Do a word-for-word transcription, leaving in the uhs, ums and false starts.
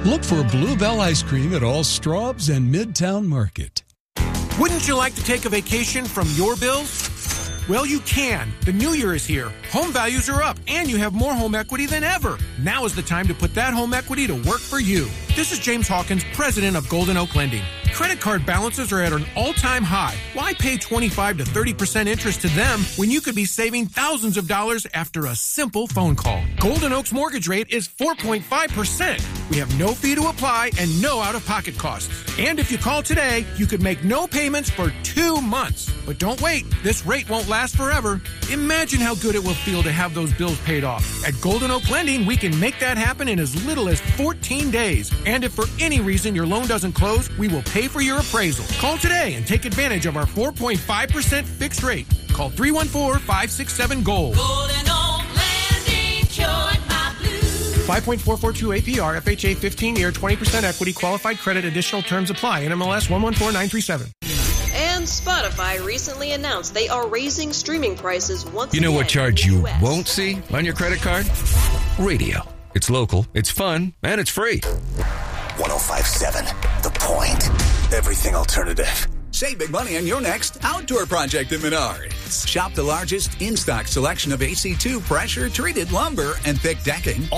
Look for Bluebell Ice Cream at all Straubs and Midtown Market. Wouldn't you like to take a vacation from your bills? Well, you can. The new year is here. Home values are up, and you have more home equity than ever. Now is the time to put that home equity to work for you. This is James Hawkins, president of Golden Oak Lending. Credit card balances are at an all-time high. Why pay twenty-five to thirty percent interest to them when you could be saving thousands of dollars after a simple phone call? Golden Oak's mortgage rate is four point five percent. We have no fee to apply and no out-of-pocket costs. And if you call today, you could make no payments for two months. But don't wait. This rate won't last forever. Imagine how good it will feel to have those bills paid off. At Golden Oak Lending, we can make that happen in as little as fourteen days. And if for any reason your loan doesn't close, we will pay for your appraisal. Call today and take advantage of our four point five percent fixed rate. Call three one four, five six seven, G O L D. Golden Oak Lending, cured my blues. five point four four two A P R, F H A fifteen-year, twenty percent equity, qualified credit, additional terms apply. N M L S one one four nine three seven. And Spotify recently announced they are raising streaming prices once You know again what charge in the you U S. won't see on your credit card? Radio. It's local, it's fun, and it's free. one oh five point seven, The Point. Everything alternative. Save big money on your next outdoor project at Menards. Shop the largest in-stock selection of A C two pressure-treated lumber and thick decking.